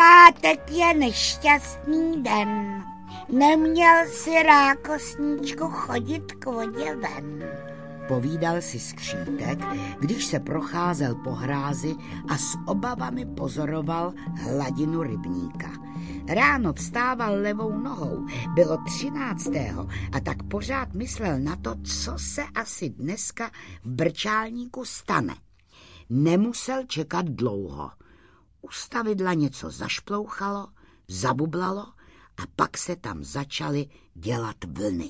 Pátek je nešťastný den. Neměl si, rákosníčku, chodit k vodě ven. Povídal si Skřítek, když se procházel po hrázi a s obavami pozoroval hladinu rybníka. Ráno vstával levou nohou, bylo 13. a tak pořád myslel na to, co se asi dneska v Brčálníku stane. Nemusel čekat dlouho. U stavidla něco zašplouchalo, zabublalo a pak se tam začaly dělat vlny.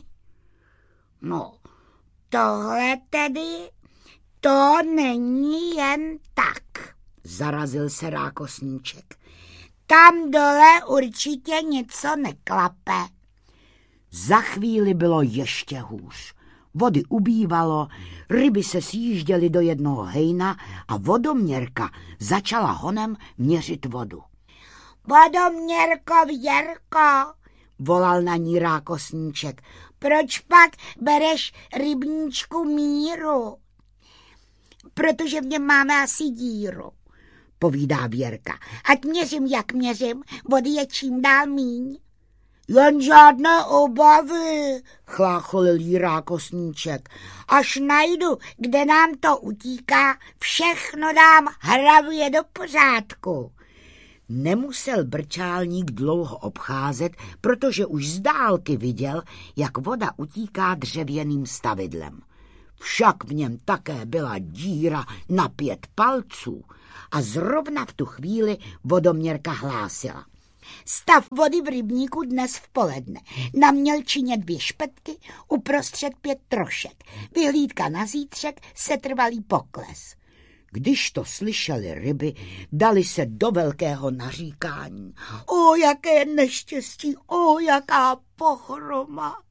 No, tohle tedy, to není jen tak, zarazil se rákosníček. Tam dole určitě něco neklape. Za chvíli bylo ještě hůř. Vody ubývalo, ryby se sjížděly do jednoho hejna a vodoměrka začala honem měřit vodu. Vodoměrko, Věrko, volal na ní rákosníček. Proč pak bereš rybníčku míru? Protože v něm máme asi díru, povídá Věrka. Ať měřím, jak měřím, vody je čím dál míň. Jen žádné obavy, chlácholil jí rákosníček. Až najdu, kde nám to utíká, všechno dám hravě do pořádku. Nemusel Brčálník dlouho obcházet, protože už z dálky viděl, jak voda utíká dřevěným stavidlem. Však v něm také byla díra na 5 palců a zrovna v tu chvíli vodoměrka hlásila. Stav vody v rybníku dnes v poledne. Na mělčině 2 špetky, uprostřed 5 trošek. Vyhlídka na zítřek, setrvalý pokles. Když to slyšeli ryby, dali se do velkého naříkání. O, jaké neštěstí, o, jaká pohroma.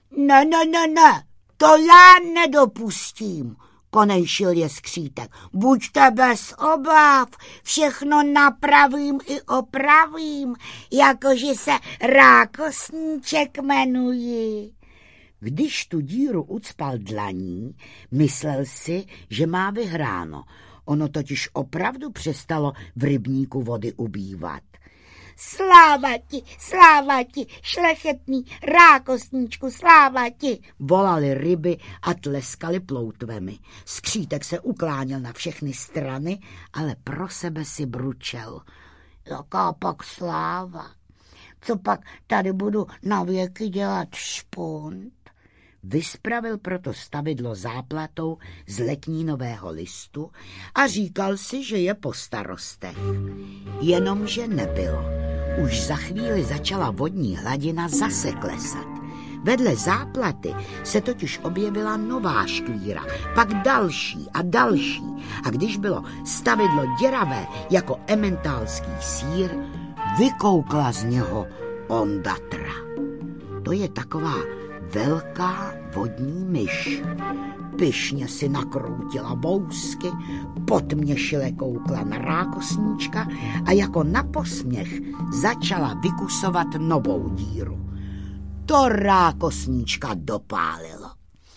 Ne, to já nedopustím, konejšil je Skřítek. Buďte bez obav, všechno napravím i opravím, jakože se rákosníček jmenuji. Když tu díru ucpal dlaní, myslel si, že má vyhráno. Ono totiž opravdu přestalo v rybníku vody ubývat. Sláva ti, šlechetný rákosníčku, sláva ti, volali ryby a tleskali ploutvemi. Skřítek se ukláněl na všechny strany, ale pro sebe si bručel. Jaká pak sláva? Co pak tady budu na věky dělat špunt? Vyspravil proto stavidlo záplatou z letnínového listu a říkal si, že je po starostech. Jenomže nebylo. Už za chvíli začala vodní hladina zase klesat. Vedle záplaty se totiž objevila nová škvíra, pak další a další. A když bylo stavidlo děravé jako ementálský sýr, vykoukla z něho ondatra. To je taková velká vodní myš. Pyšně si nakroutila vousky, potměšile koukla na rákosníčka a jako na posměch začala vykusovat novou díru. To rákosníčka dopálilo.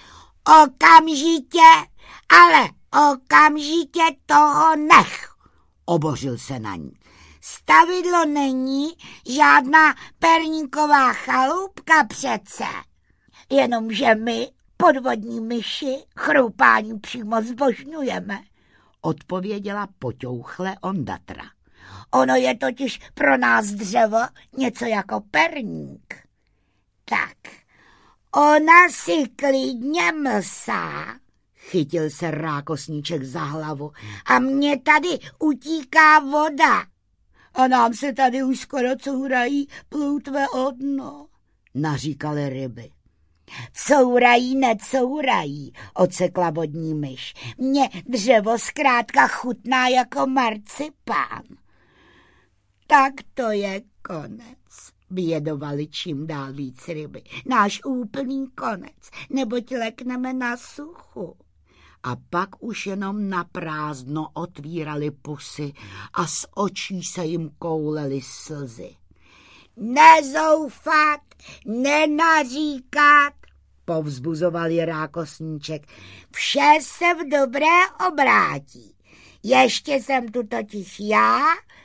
Okamžitě toho nech, obořil se na ní. Stavidlo není žádná perníková chalupka přece. Jenomže my, podvodní myši, chroupání přímo zbožňujeme, odpověděla poťouchle ondatra. Ono je totiž pro nás dřevo něco jako perník. Tak, ona si klidně mlsá, chytil se rákosníček za hlavu, a mně tady utíká voda. A nám se tady už skoro courají ploutve o dno, naříkaly ryby. Courají, necourají, ocekla vodní myš. Mně dřevo zkrátka chutná jako marcipán. Tak to je konec, bědovali čím dál víc ryby. Náš úplný konec, neboť lekneme na suchu. A pak už jenom na prázdno otvírali pusy a z očí se jim koulely slzy. Nezoufat, nenaříkat, povzbuzoval je rákosníček. Vše se v dobré obrátí. Ještě jsem tu totiž já,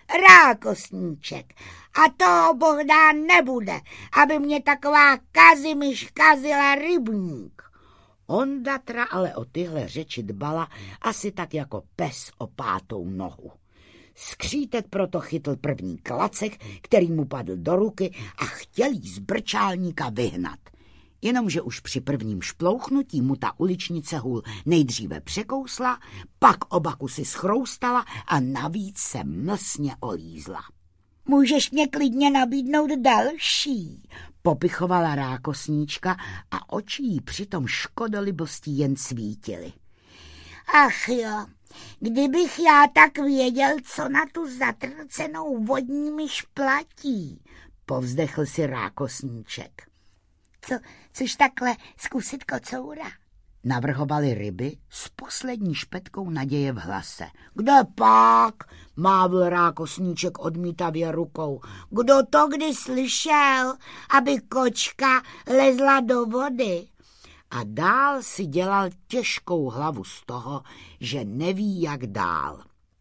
Rákosníček. A toho Boh dá nebude, aby mě taková kazimyš kazila rybník. Ondatra ale o tyhle řeči dbala asi tak jako pes o pátou nohu. Skřítek proto chytl první klacek, který mu padl do ruky a chtěl jí z brčálníka vyhnat. Jenomže už při prvním šplouchnutí mu ta uličnice hůl nejdříve překousla, pak oba kusy schroustala a navíc se mlsně olízla. Můžeš mě klidně nabídnout další, popichovala rákosníčka a oči jí přitom škodolibostí jen svítily. Ach jo, kdybych já tak věděl, co na tu zatrcenou vodní myš platí, povzdechl si rákosníček. Což takhle zkusit kocoura? Navrhovali ryby s poslední špetkou naděje v hlase. Kde pak? Mávl rákosníček odmítavě rukou. Kdo to kdy slyšel, aby kočka lezla do vody? A dál si dělal těžkou hlavu z toho, že neví, jak dál.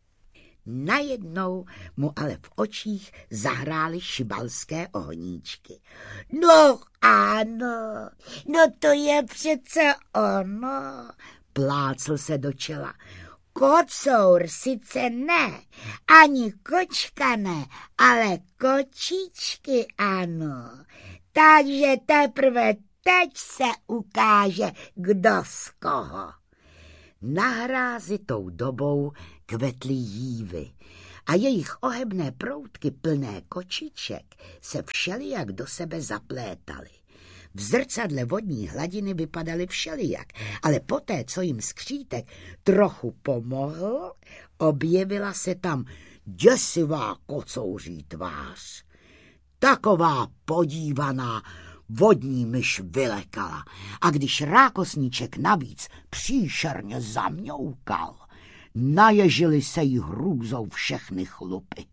Najednou mu ale v očích zahrály šibalské ohníčky. No ano, no to je přece ono, plácl se do čela. Kocour sice ne, ani kočka ne, ale kočičky ano. Takže teprve teď se ukáže, kdo z koho. Na hrázi tou dobou kvetly jívy a jejich ohebné proutky plné kočiček se všelijak do sebe zaplétaly. V zrcadle vodní hladiny vypadaly všelijak, ale poté, co jim skřítek trochu pomohl, objevila se tam děsivá kocouří tvář. Taková podívaná vodní myš vylekala a když rákosníček navíc příšerně zamňoukal, naježily se jí hrůzou všechny chlupy.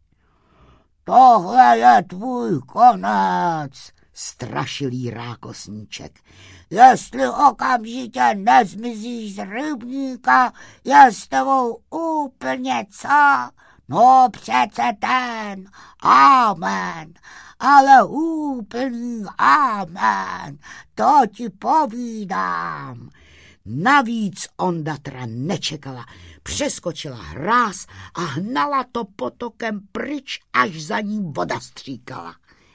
Tohle je tvůj konec, strašil jí rákosníček. Jestli okamžitě nezmizíš z rybníka, je s tebou úplně co? No přece ten, amen, ale úplný amen, to ti povídám. Navíc Ondatra nečekala, přeskočila hráz a hnala to potokem pryč, až za ní voda stříkala.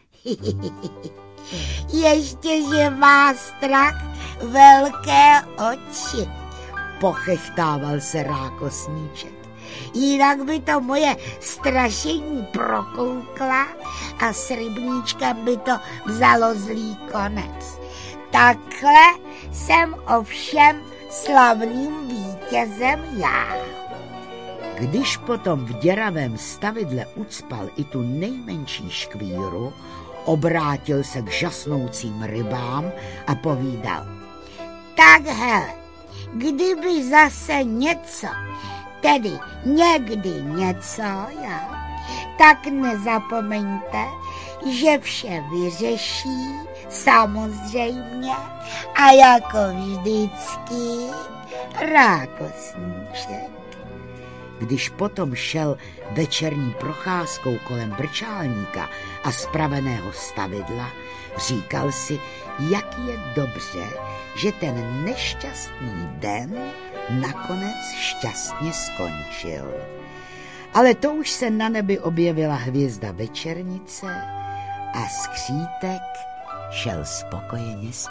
Ještě, že má strach velké oči, pochechtával se rákosníček. Jinak by to moje strašení prokoukla a s rybníčkem by to vzalo zlý konec. Takhle jsem ovšem slavným vítězem já. Když potom v děravém stavidle ucpal i tu nejmenší škvíru, obrátil se k žasnoucím rybám a povídal. Tak hele, kdyby zase něco, tedy někdy něco, jo, tak nezapomeňte, že vše vyřeší samozřejmě a jako vždycky rákosníček. Když potom šel večerní procházkou kolem brčálníka a spraveného stavidla, říkal si, jak je dobře, že ten nešťastný den nakonec šťastně skončil. Ale to už se na nebi objevila hvězda večernice a skřítek šel spokojeně spát.